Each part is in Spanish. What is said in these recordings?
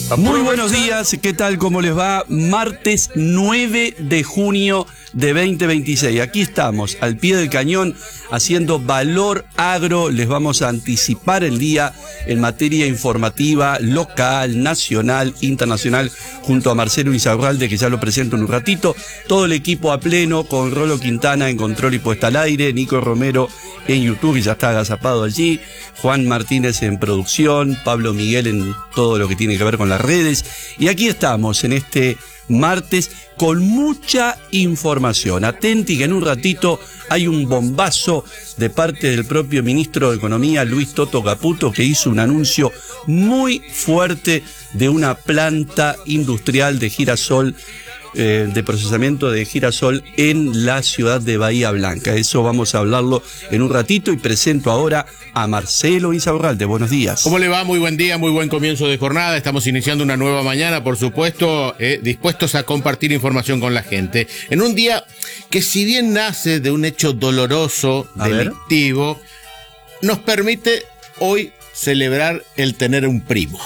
Muy buenos días, ¿qué tal? ¿Cómo les va? Martes 9 de junio de 2026. Aquí estamos, al pie del cañón, haciendo Valor Agro. Les vamos a anticipar el día en materia informativa local, nacional, internacional, junto a Marcelo Insaurralde, que ya lo presento en un ratito. Todo el equipo a pleno, con Rolo Quintana en control y puesta al aire, Nico Romero en YouTube, y ya está agazapado allí, Juan Martínez en producción, Pablo Miguel en todo lo que tiene que ver con las redes. Y aquí estamos en este martes con mucha información. Atenti que en un ratito hay un bombazo de parte del propio ministro de Economía, Luis Toto Caputo, que hizo un anuncio muy fuerte de una planta industrial de girasol, de procesamiento de girasol en la ciudad de Bahía Blanca. Eso vamos a hablarlo en un ratito, y presento ahora a Marcelo Insaurralde. Buenos días. ¿Cómo le va? Muy buen día, muy buen comienzo de jornada. Estamos iniciando una nueva mañana, por supuesto, dispuestos a compartir información con la gente. En un día que, si bien nace de un hecho doloroso, delictivo, nos permite hoy celebrar el tener un primo,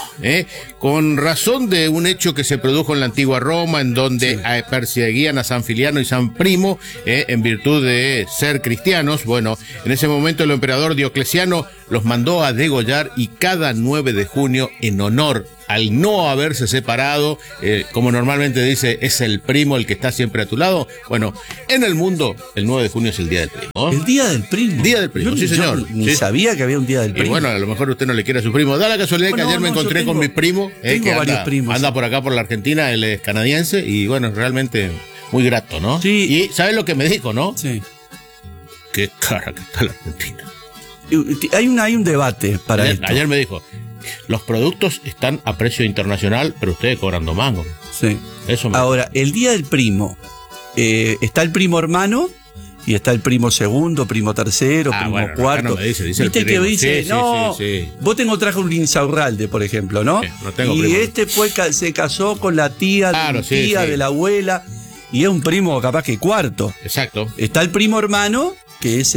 con razón de un hecho que se produjo en la antigua Roma, en donde perseguían a San Filiano y San Primo, en virtud de ser cristianos. Bueno, en ese momento el emperador Diocleciano los mandó a degollar, y cada 9 de junio, en honor al no haberse separado, como normalmente dice, es el primo el que está siempre a tu lado. Bueno, en el mundo, el 9 de junio es el Día del Primo. ¿El Día del Primo? Día del Primo, sí, señor. Yo ni sabía que había un Día del Primo. Y bueno, a lo mejor usted no le quiere a su primo. Da la casualidad que ayer me encontré con mi primo, tengo varios primos. Anda por acá, por la Argentina, él es canadiense, y bueno, realmente muy grato, ¿no? Sí. Y ¿sabes lo que me dijo, no? Sí. Qué cara que está la Argentina. Hay un debate para esto. Ayer me dijo, los productos están a precio internacional, pero ustedes cobrando mango. Sí. Ahora, el Día del Primo, está el primo hermano y está el primo segundo, primo tercero, primo cuarto. Dice ¿Viste el que dice? No, vos traje un Insaurralde, por ejemplo, ¿no? No tengo y primo. Este se casó con la tía de la abuela, y es un primo capaz que cuarto. Exacto. Está el primo hermano, que es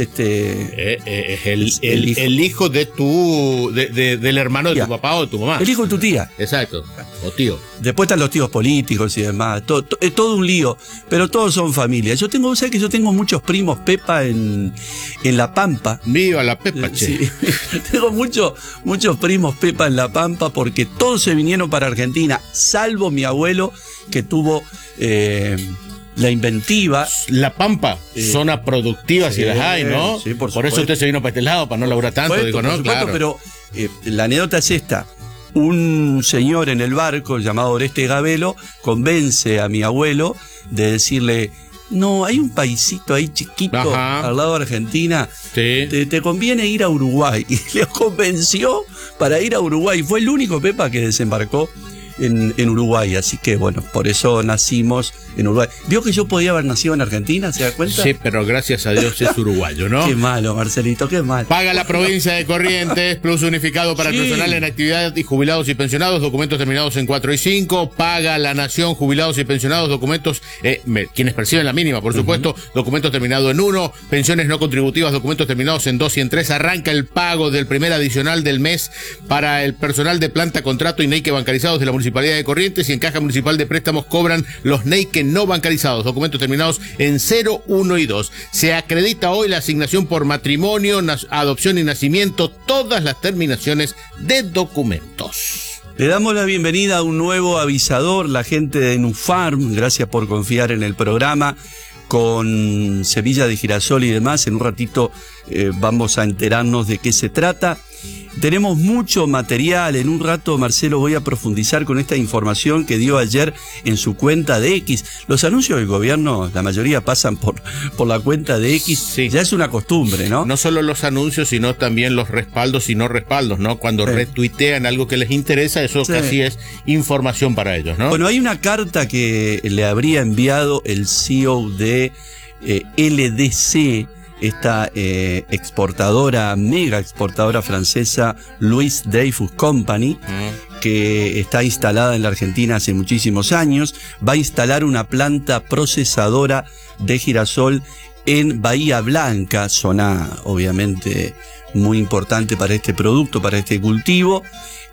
el hijo de del hermano de tu papá o de tu mamá. El hijo de tu tía. Exacto, o tío. Después están los tíos políticos y demás. Es todo un lío, pero todos son familia. Yo tengo muchos primos Pepa en La Pampa. Viva la Pepa, che. Sí. Tengo muchos primos Pepa en La Pampa, porque todos se vinieron para Argentina, salvo mi abuelo, que tuvo la inventiva. La Pampa, zona productiva, si las hay, ¿no? Sí, por eso usted se vino para este lado, para no laburar tanto, digo, ¿no? Claro. Pero la anécdota es esta. Un señor en el barco llamado Oreste Gabelo convence a mi abuelo de decirle: no, hay un paisito ahí chiquito, al lado de Argentina, te conviene ir a Uruguay. Y le convenció para ir a Uruguay. Fue el único Pepa que desembarcó en Uruguay, así que bueno, por eso nacimos en Uruguay. ¿Vio que yo podía haber nacido en Argentina? ¿Se da cuenta? Sí, pero gracias a Dios es uruguayo, ¿no? Qué malo, Marcelito, qué mal. Paga la provincia de Corrientes, plus unificado para el personal en actividad y jubilados y pensionados, documentos terminados en 4 y 5. Paga la Nación, jubilados y pensionados, documentos, quienes perciben la mínima, por supuesto, documentos terminados en 1, pensiones no contributivas, documentos terminados en 2 y en 3. Arranca el pago del primer adicional del mes para el personal de planta, contrato y NEIQUE bancarizados de la Municipalidad de Corrientes, y en Caja Municipal de Préstamos cobran los NEIQUE no bancarizados, documentos terminados en 0, 1 y 2. Se acredita hoy la asignación por matrimonio, adopción y nacimiento, todas las terminaciones de documentos. Le damos la bienvenida a un nuevo avisador, la gente de Nufarm. Gracias por confiar en el programa, con semilla de girasol y demás. En un ratito vamos a enterarnos de qué se trata. Tenemos mucho material. En un rato, Marcelo, voy a profundizar con esta información que dio ayer en su cuenta de X. Los anuncios del gobierno, la mayoría pasan por la cuenta de X. Sí. Ya es una costumbre, ¿no? No solo los anuncios, sino también los respaldos y no respaldos, ¿no? Cuando retuitean algo que les interesa, eso casi es información para ellos, ¿no? Bueno, hay una carta que le habría enviado el CEO de LDC, esta mega exportadora francesa, Louis Dreyfus Company, que está instalada en la Argentina hace muchísimos años. Va a instalar una planta procesadora de girasol en Bahía Blanca, zona obviamente muy importante para este producto, para este cultivo.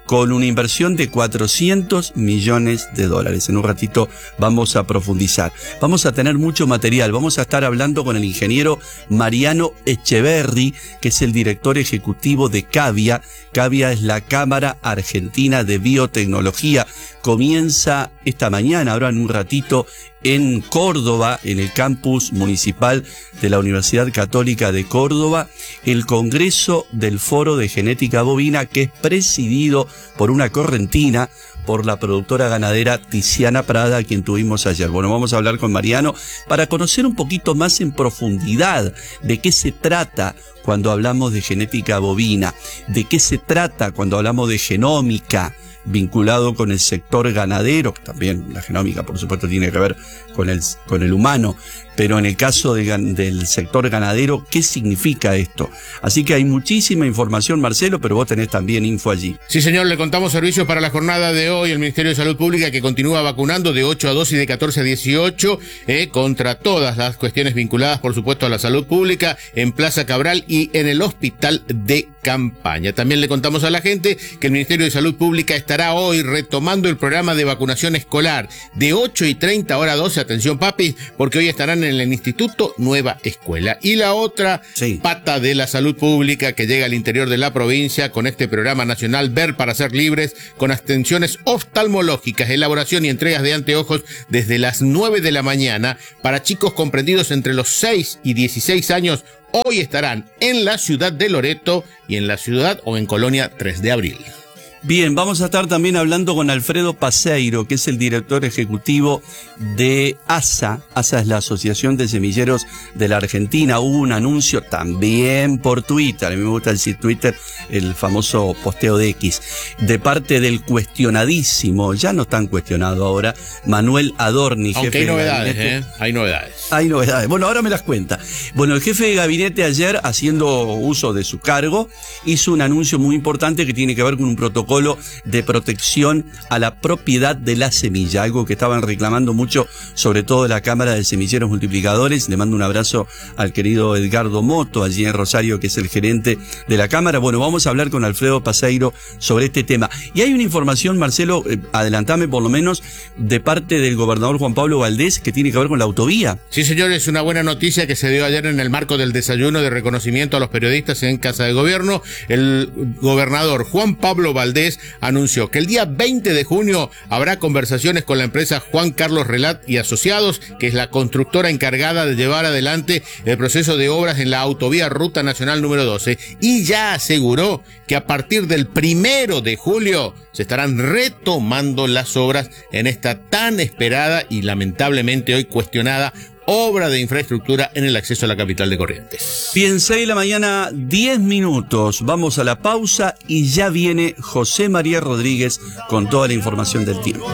con una inversión de 400 millones de dólares. En un ratito vamos a profundizar. Vamos a tener mucho material. Vamos a estar hablando con el ingeniero Mariano Echeverri, que es el director ejecutivo de CAVIA. CAVIA es la Cámara Argentina de Biotecnología. Comienza esta mañana, ahora en un ratito, en Córdoba, en el campus municipal de la Universidad Católica de Córdoba, el Congreso del Foro de Genética Bovina, que es presidido por una correntina, por la productora ganadera Tiziana Prada, a quien tuvimos ayer. Bueno, vamos a hablar con Mariano para conocer un poquito más en profundidad de qué se trata cuando hablamos de genética bovina, de qué se trata cuando hablamos de genómica, vinculado con el sector ganadero. También la genómica, por supuesto, tiene que ver con el humano, pero en el caso del sector ganadero, ¿qué significa esto? Así que hay muchísima información, Marcelo, pero vos tenés también info allí. Sí, señor, le contamos servicios para la jornada de hoy. El Ministerio de Salud Pública, que continúa vacunando de 8 a 2 y de 14 a 18 contra todas las cuestiones vinculadas, por supuesto, a la salud pública en Plaza Cabral y en el Hospital de Campaña. También le contamos a la gente que el Ministerio de Salud Pública estará hoy retomando el programa de vacunación escolar de 8:30 a hora 12. Atención, papis, porque hoy estarán en el Instituto Nueva Escuela. Y la otra pata de la salud pública que llega al interior de la provincia con este programa nacional Ver para Ser Libres, con atenciones oftalmológicas, elaboración y entregas de anteojos desde las 9 de la mañana para chicos comprendidos entre los 6 y 16 años. Hoy estarán en la ciudad de Loreto y en la ciudad o en Colonia 3 de Abril. Bien, vamos a estar también hablando con Alfredo Paseiro, que es el director ejecutivo de ASA. ASA es la Asociación de Semilleros de la Argentina. Hubo un anuncio también por Twitter, a mí me gusta decir Twitter, el famoso posteo de X, de parte del cuestionadísimo, ya no tan cuestionado ahora, Manuel Adorni. Aunque jefe hay novedades, de gabinete. Hay novedades. Hay novedades. Bueno, ahora me las cuenta. Bueno, el jefe de gabinete ayer, haciendo uso de su cargo, hizo un anuncio muy importante que tiene que ver con un protocolo de protección a la propiedad de la semilla, algo que estaban reclamando mucho, sobre todo la Cámara de Semilleros Multiplicadores. Le mando un abrazo al querido Edgardo Moto, allí en Rosario, que es el gerente de la Cámara. Bueno, vamos a hablar con Alfredo Paseiro sobre este tema. Y hay una información, Marcelo, adelantame por lo menos, de parte del gobernador Juan Pablo Valdés, que tiene que ver con la autovía. Sí, señor, es una buena noticia que se dio ayer en el marco del desayuno de reconocimiento a los periodistas en Casa de Gobierno. El gobernador Juan Pablo Valdés anunció que el día 20 de junio habrá conversaciones con la empresa Juan Carlos Relat y Asociados, que es la constructora encargada de llevar adelante el proceso de obras en la autovía Ruta Nacional número 12, y ya aseguró que a partir del 1 de julio se estarán retomando las obras en esta tan esperada y lamentablemente hoy cuestionada obra de infraestructura en el acceso a la capital de Corrientes. Bien, 6 de la mañana, 10 minutos. Vamos a la pausa y ya viene José María Rodríguez con toda la información del tiempo.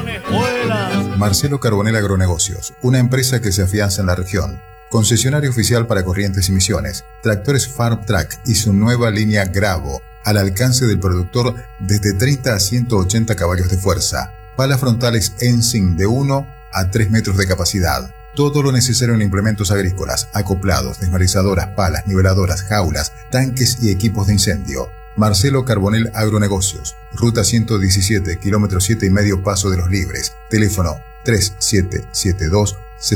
Marcelo Carbonell Agronegocios, una empresa que se afianza en la región. Concesionario oficial para Corrientes y Misiones. Tractores Farm Track y su nueva línea Gravo, al alcance del productor desde 30 a 180 caballos de fuerza. Palas frontales Ensign de 1 a 3 metros de capacidad. Todo lo necesario en implementos agrícolas, acoplados, desmarizadoras, palas, niveladoras, jaulas, tanques y equipos de incendio. Marcelo Carbonell Agronegocios, Ruta 117, kilómetro 7,5 Paso de los Libres. Teléfono 3772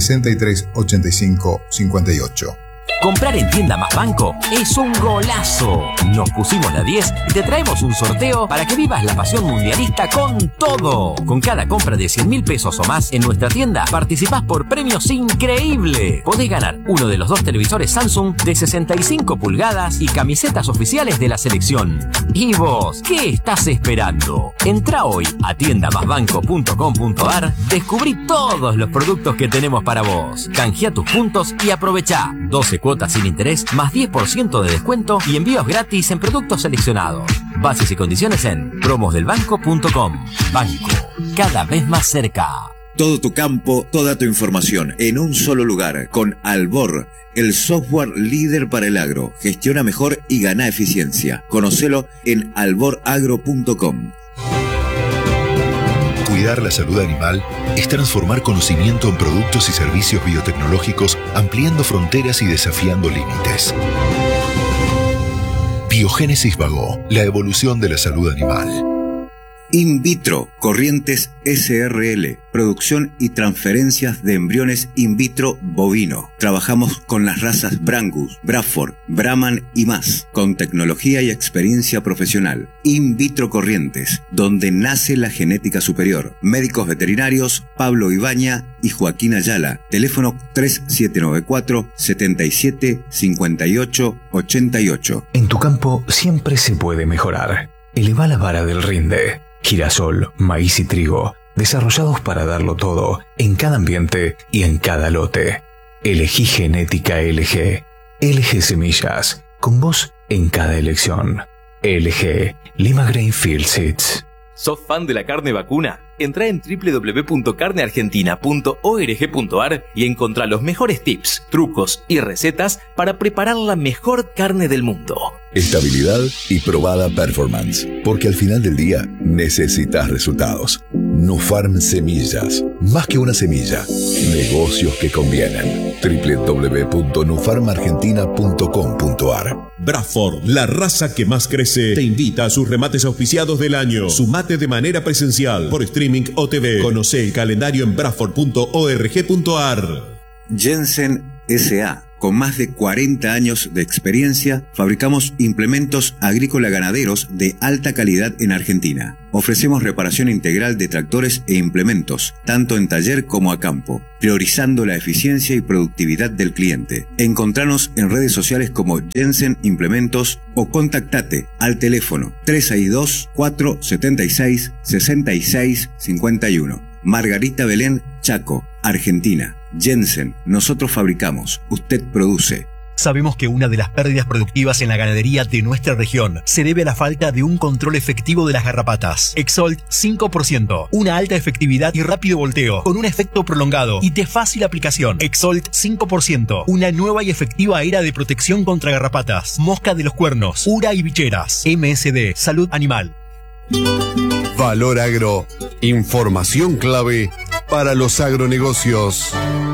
6385 58. Comprar en Tienda Más Banco es un golazo. Nos pusimos la 10 y te traemos un sorteo para que vivas la pasión mundialista con todo. Con cada compra de 100.000 pesos o más en nuestra tienda, participás por premios increíbles. Podés ganar uno de los 2 televisores Samsung de 65 pulgadas y camisetas oficiales de la selección. ¿Y vos qué estás esperando? Entrá hoy a tiendamasbanco.com.ar, descubrí todos los productos que tenemos para vos. Canjea tus puntos y aprovechá 12 cuotas sin interés, más 10% de descuento y envíos gratis en productos seleccionados. Bases y condiciones en promosdelbanco.com. Banco, cada vez más cerca. Todo tu campo, toda tu información en un solo lugar. Con Albor, el software líder para el agro. Gestiona mejor y gana eficiencia. Conocelo en alboragro.com. Cuidar la salud animal es transformar conocimiento en productos y servicios biotecnológicos, ampliando fronteras y desafiando límites. Biogénesis Vago, la evolución de la salud animal. In vitro, Corrientes SRL, producción y transferencias de embriones in vitro bovino. Trabajamos con las razas Brangus, Bradford, Brahman y más, con tecnología y experiencia profesional. In vitro Corrientes, donde nace la genética superior. Médicos veterinarios Pablo Ibaña y Joaquín Ayala. Teléfono 3794 77 58 88. En tu campo siempre se puede mejorar. Eleva la vara del rinde. Girasol, maíz y trigo, desarrollados para darlo todo, en cada ambiente y en cada lote. Elegí genética LG. LG Semillas, con vos en cada elección. LG, Lima Grainfield Seeds. ¿Sos fan de la carne vacuna? Entrá en www.carneargentina.org.ar y encontrá los mejores tips, trucos y recetas para preparar la mejor carne del mundo. Estabilidad y probada performance, porque al final del día necesitas resultados. Nufarm Semillas, más que una semilla, negocios que convienen. www.nufarmargentina.com.ar. Bradford, la raza que más crece, te invita a sus remates auspiciados del año. Sumate de manera presencial, por streaming o TV. Conoce el calendario en bradford.org.ar. Jensen S.A. Con más de 40 años de experiencia, fabricamos implementos agrícola-ganaderos de alta calidad en Argentina. Ofrecemos reparación integral de tractores e implementos, tanto en taller como a campo, priorizando la eficiencia y productividad del cliente. Encontranos en redes sociales como Jensen Implementos o contactate al teléfono 362-476-6651. Margarita Belén, Chaco, Argentina. Jensen, nosotros fabricamos, usted produce. Sabemos que una de las pérdidas productivas en la ganadería de nuestra región se debe a la falta de un control efectivo de las garrapatas. Exolt 5%, una alta efectividad y rápido volteo, con un efecto prolongado y de fácil aplicación. Exolt 5%, una nueva y efectiva era de protección contra garrapatas, mosca de los cuernos, ura y bicheras. MSD, Salud Animal. Valor Agro, información clave para los agronegocios.